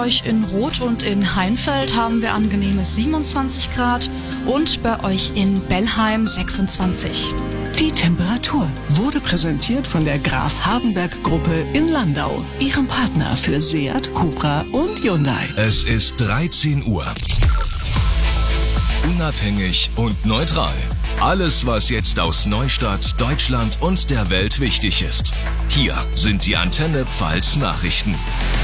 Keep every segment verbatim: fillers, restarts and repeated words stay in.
euch in Roth und in Heinfeld haben wir angenehme siebenundzwanzig Grad und bei euch in Bellheim sechsundzwanzig. Die Temperatur wurde präsentiert von der Graf Hardenberg Gruppe in Landau, ihrem Partner für Seat, Cupra und Hyundai. Es ist dreizehn Uhr. Unabhängig und neutral. Alles, was jetzt aus Neustadt, Deutschland und der Welt wichtig ist. Hier sind die Antenne Pfalz Nachrichten.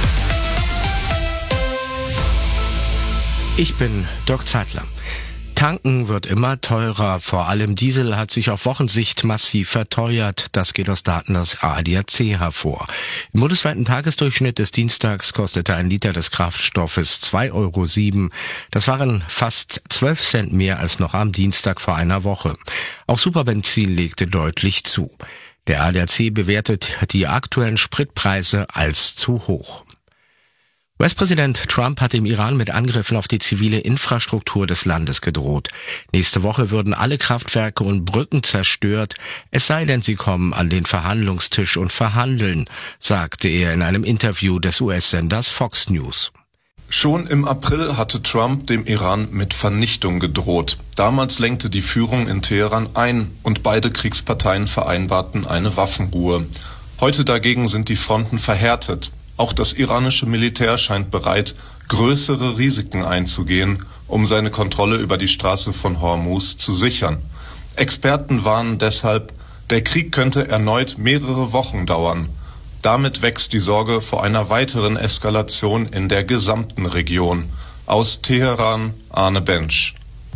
Ich bin Dirk Zeitler. Tanken wird immer teurer. Vor allem Diesel hat sich auf Wochensicht massiv verteuert. Das geht aus Daten des A D A C hervor. Im bundesweiten Tagesdurchschnitt des Dienstags kostete ein Liter des Kraftstoffes zwei Euro sieben. Das waren fast zwölf Cent mehr als noch am Dienstag vor einer Woche. Auch Superbenzin legte deutlich zu. Der A D A C bewertet die aktuellen Spritpreise als zu hoch. U S-Präsident Trump hat im Iran mit Angriffen auf die zivile Infrastruktur des Landes gedroht. Nächste Woche würden alle Kraftwerke und Brücken zerstört, es sei denn, sie kommen an den Verhandlungstisch und verhandeln, sagte er in einem Interview des U S-Senders Fox News. Schon im April hatte Trump dem Iran mit Vernichtung gedroht. Damals lenkte die Führung in Teheran ein und beide Kriegsparteien vereinbarten eine Waffenruhe. Heute dagegen sind die Fronten verhärtet. Auch das iranische Militär scheint bereit, größere Risiken einzugehen, um seine Kontrolle über die Straße von Hormuz zu sichern. Experten warnen deshalb, der Krieg könnte erneut mehrere Wochen dauern. Damit wächst die Sorge vor einer weiteren Eskalation in der gesamten Region. Aus Teheran, Arne Bensch.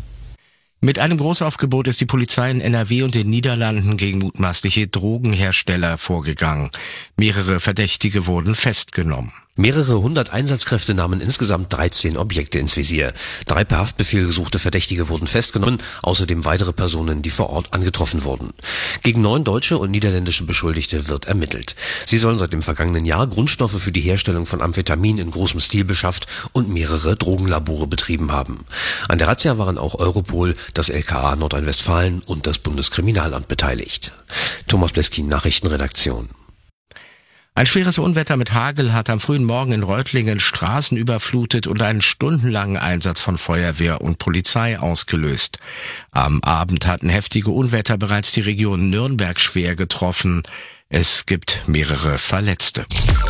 Mit einem Großaufgebot ist die Polizei in N R W und den Niederlanden gegen mutmaßliche Drogenhersteller vorgegangen. Mehrere Verdächtige wurden festgenommen. Mehrere hundert Einsatzkräfte nahmen insgesamt dreizehn Objekte ins Visier. Drei per Haftbefehl gesuchte Verdächtige wurden festgenommen, außerdem weitere Personen, die vor Ort angetroffen wurden. Gegen neun deutsche und niederländische Beschuldigte wird ermittelt. Sie sollen seit dem vergangenen Jahr Grundstoffe für die Herstellung von Amphetamin in großem Stil beschafft und mehrere Drogenlabore betrieben haben. An der Razzia waren auch Europol, das L K A Nordrhein-Westfalen und das Bundeskriminalamt beteiligt. Thomas Bleskin, Nachrichtenredaktion. Ein schweres Unwetter mit Hagel hat am frühen Morgen in Reutlingen Straßen überflutet und einen stundenlangen Einsatz von Feuerwehr und Polizei ausgelöst. Am Abend hatten heftige Unwetter bereits die Region Nürnberg schwer getroffen. Es gibt mehrere Verletzte.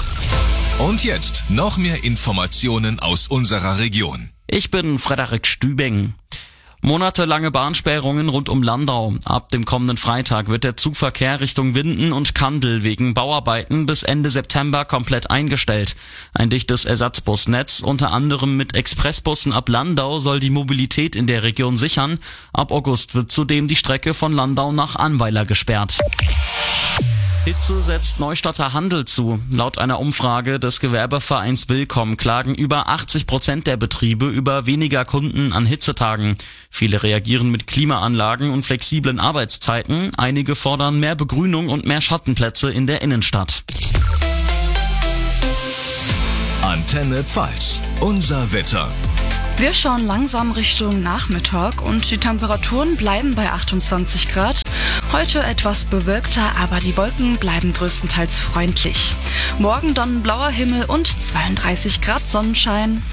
Und jetzt noch mehr Informationen aus unserer Region. Ich bin Frederik Stübing. Monatelange Bahnsperrungen rund um Landau. Ab dem kommenden Freitag wird der Zugverkehr Richtung Winden und Kandel wegen Bauarbeiten bis Ende September komplett eingestellt. Ein dichtes Ersatzbusnetz, unter anderem mit Expressbussen ab Landau, soll die Mobilität in der Region sichern. Ab August wird zudem die Strecke von Landau nach Annweiler gesperrt. Hitze setzt Neustadter Handel zu. Laut einer Umfrage des Gewerbevereins Willkomm klagen über achtzig Prozent der Betriebe über weniger Kunden an Hitzetagen. Viele reagieren mit Klimaanlagen und flexiblen Arbeitszeiten. Einige fordern mehr Begrünung und mehr Schattenplätze in der Innenstadt. Antenne Pfalz. Unser Wetter. Wir schauen langsam Richtung Nachmittag und die Temperaturen bleiben bei achtundzwanzig Grad. Heute etwas bewölkter, aber die Wolken bleiben größtenteils freundlich. Morgen dann blauer Himmel und zweiunddreißig Grad Sonnenschein.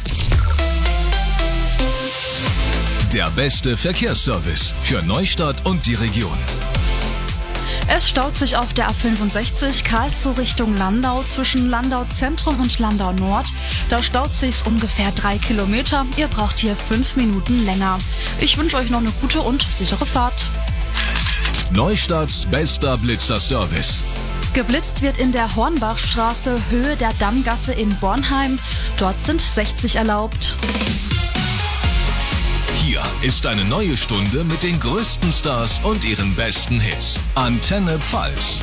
Der beste Verkehrsservice für Neustadt und die Region. Es staut sich auf der A fünfundsechzig Karlsruhe Richtung Landau zwischen Landau Zentrum und Landau Nord. Da staut sich's ungefähr drei Kilometer. Ihr braucht hier fünf Minuten länger. Ich wünsche euch noch eine gute und sichere Fahrt. Neustadts bester Blitzerservice. Geblitzt wird in der Hornbachstraße, Höhe der Dammgasse in Bornheim. Dort sind sechzig erlaubt. Hier ist eine neue Stunde mit den größten Stars und ihren besten Hits. Antenne Pfalz.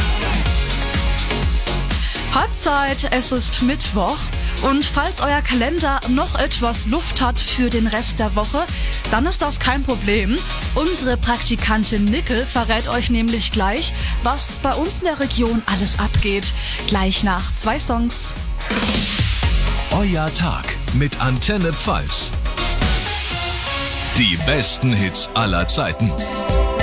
Halbzeit, es ist Mittwoch. Und falls euer Kalender noch etwas Luft hat für den Rest der Woche, dann ist das kein Problem. Unsere Praktikantin Nickel verrät euch nämlich gleich, was bei uns in der Region alles abgeht. Gleich nach zwei Songs. Euer Tag mit Antenne Pfalz. Die besten Hits aller Zeiten.